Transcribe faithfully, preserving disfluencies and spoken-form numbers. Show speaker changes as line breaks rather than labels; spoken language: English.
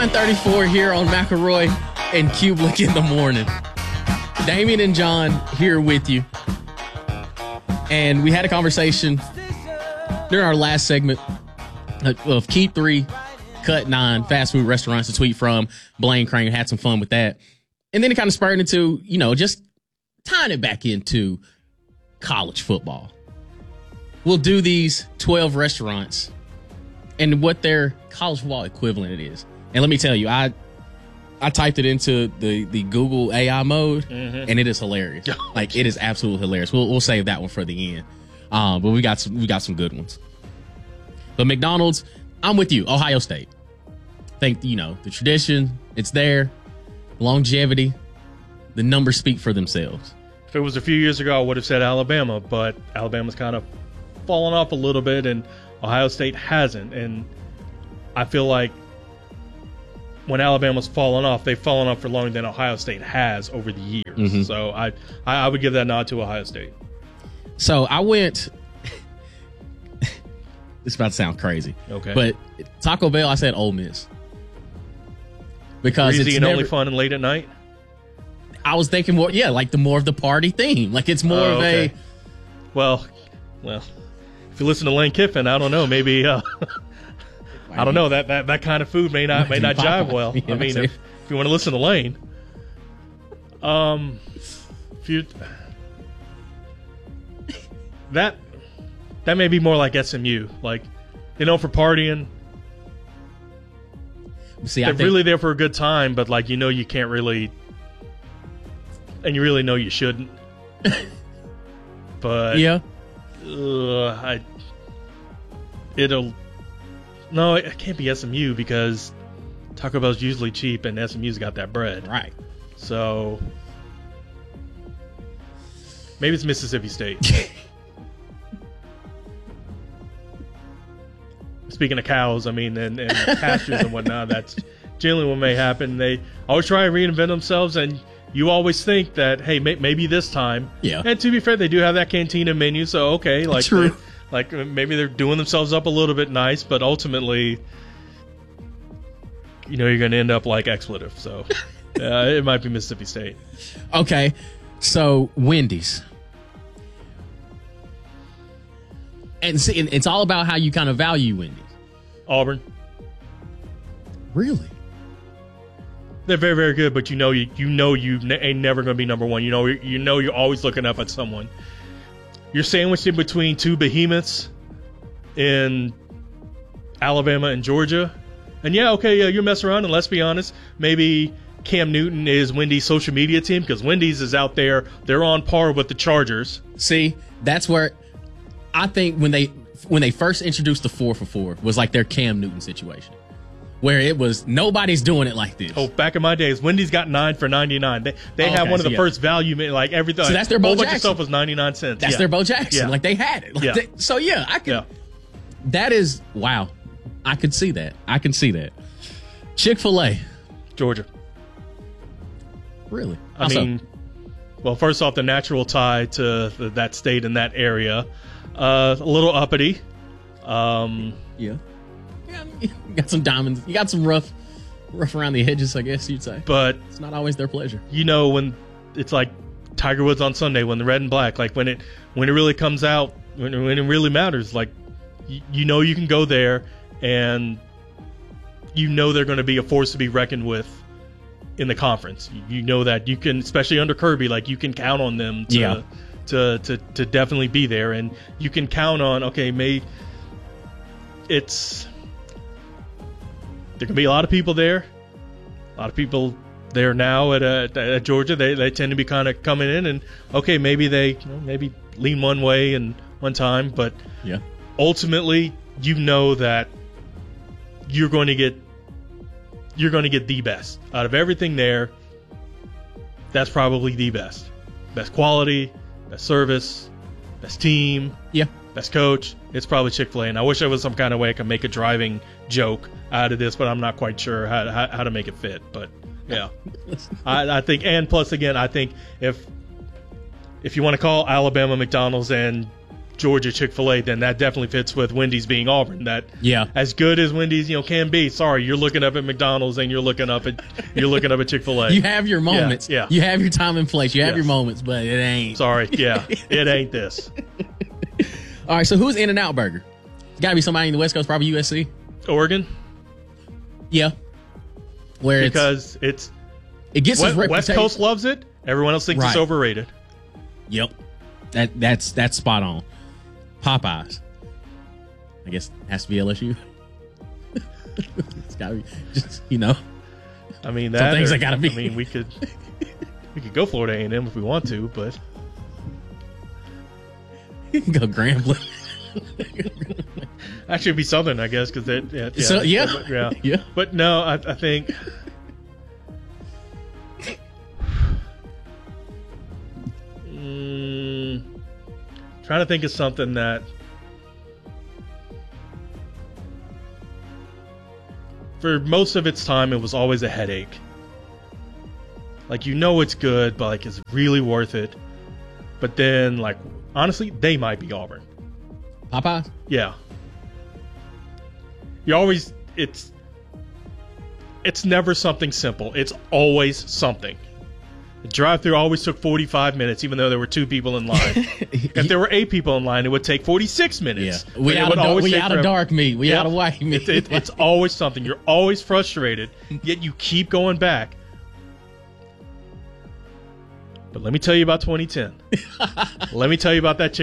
nine thirty-four here on McElroy and Kublik in the morning. Damien and John here with you. And we had a conversation during our last segment of Key three, Cut nine, fast food restaurants to tweet from. Blaine Crane had some fun with that. And then it kind of spurred into, you know, just tying it back into college football. We'll do these twelve restaurants and what their college football equivalent it is. And let me tell you, I I typed it into the, the Google A I mode, mm-hmm. and it is hilarious. Like, it is absolutely hilarious. We'll we'll save that one for the end. Um, but we got some we got some good ones. But McDonald's, I'm with you. Ohio State. I think, you know, the tradition, it's there. Longevity, the numbers speak for themselves.
If it was a few years ago, I would have said Alabama, but Alabama's kind of fallen off a little bit, and Ohio State hasn't. And I feel like when Alabama's fallen off, they've fallen off for longer than Ohio State has over the years. Mm-hmm. So I, I, I would give that nod to Ohio State.
So I went. This is about to sound crazy.
Okay.
But Taco Bell, I said Ole Miss. Because
Easy
it's
and
never,
only fun and late at night?
I was thinking more, yeah, like the more of the party theme. Like it's more
oh,
of
okay.
a.
Well, well, if you listen to Lane Kiffin, I don't know, maybe. Uh, I don't know that, that that kind of food may not may not jive well.
Yeah,
I mean, if, if you want to listen to Lane, um, if you that that may be more like S M U, like you know, for partying.
See,
they're
I think,
really there for a good time, but like you know, you can't really, and you really know you shouldn't. But
yeah,
uh, I it'll. No, it can't be S M U because Taco Bell's usually cheap and S M U's got that bread.
Right.
So maybe it's Mississippi State. Speaking of cows, I mean, and, and pastures and whatnot, that's generally what may happen. They always try to reinvent themselves, and you always think that, hey, may, maybe this time.
Yeah.
And to be fair, they do have that cantina menu, so okay, like
True.
Like maybe they're doing themselves up a little bit nice, but ultimately, you know, you're going to end up like expletive. So uh, it might be Mississippi State.
Okay, so Wendy's, and see, it's all about how you kind of value Wendy's.
Auburn.
Really?
They're very, very good, but you know, you you know, you ne- ain't never going to be number one. You know, you know, you're always looking up at someone. You're sandwiched in between two behemoths in Alabama and Georgia. And yeah, okay, yeah, you're messing around, and let's be honest, maybe Cam Newton is Wendy's social media team because Wendy's is out there. They're on par with the Chargers.
See, that's where I think when they when they first introduced the four for four was like their Cam Newton situation, where it was nobody's doing it like this.
Oh, back in my days, Wendy's got nine for ninety-nine. They they
oh,
had
okay,
one of
so
the
yeah.
first value, like everything.
So that's their Bo
A whole bunch
Jackson.
of stuff was ninety-nine cents.
That's
yeah.
their Bo Jackson.
Yeah.
Like they had it. Like
yeah.
they, so yeah, I could.
Yeah.
That is wow. I could see that. I can see that. Chick-fil-A,
Georgia.
Really?
I
How
mean,
so?
well, first off, the natural tie to the, that state and that area, uh, a little uppity. Um,
yeah. yeah. You got some diamonds. You got some rough, rough around the edges, I guess you'd say.
But
it's not always their pleasure.
You know, when it's like Tiger Woods on Sunday, when the red and black, like when it when it really comes out, when, when it really matters, like y- you know you can go there and you know they're going to be a force to be reckoned with in the conference. You, you know that you can, especially under Kirby, like you can count on them to,
yeah.
to, to, to definitely be there. And you can count on, okay, may it's, there can be a lot of people there. A lot of people there now at, uh, at Georgia. They, they tend to be kind of coming in and, okay, maybe they you know, maybe lean one way and one time. But
yeah.
ultimately, you know that you're going to get you're going to get the best out of everything there. That's probably the best, best quality, best service, best team,
yeah,
best coach. It's probably Chick-fil-A, and I wish there was some kind of way I could make a driving joke out of this, but I'm not quite sure how how, how to make it fit. But yeah, I, I think, and plus again, I think if if you want to call Alabama McDonald's and Georgia Chick-fil-A, then that definitely fits with Wendy's being Auburn. That
Yeah.
as good as Wendy's, you know, can be. Sorry, you're looking up at McDonald's and you're looking up at you're looking up at Chick-fil-A.
You have your moments.
Yeah, yeah.
You have your time and place. You have
Yes.
your moments, but it ain't.
Sorry, yeah, it ain't this.
All right, so who's In-N-Out Burger? It's got to be somebody in the West Coast, probably U S C.
Oregon,
Yeah. Where it's,
because it's
it gets its
West, West
reputation.
Coast loves it. Everyone else thinks
Right.
it's overrated.
Yep. That that's that's spot on. Popeyes. I guess it has to be L S U. It's gotta be just, you know.
I mean,
Some
that
things
or-
that gotta be.
I mean, we could we could go Florida A and M if we want to, but
You can go Grambling.
actually it'd be Southern, I guess, because it yeah, yeah,
So, yeah.
but, yeah.
Yeah.
But no, I, I think. Mm, trying to think of something that for most of its time it was always a headache. Like, you know it's good, but like, it's really worth it. But then, like, honestly, they might be Auburn.
Popeyes?
Yeah. You always it's it's never something simple. It's always something. The drive-thru always took forty-five minutes, even though there were two people in line. If there were eight people in line, it would take forty-six
Yeah.
minutes.
We
But it
out
would
of,
always
we
take
out of
forever.
dark meat. We
Yep.
out of white meat.
It, it, it's always something. You're always frustrated, yet you keep going back. But let me tell you about twenty ten. Let me tell you about that chicken.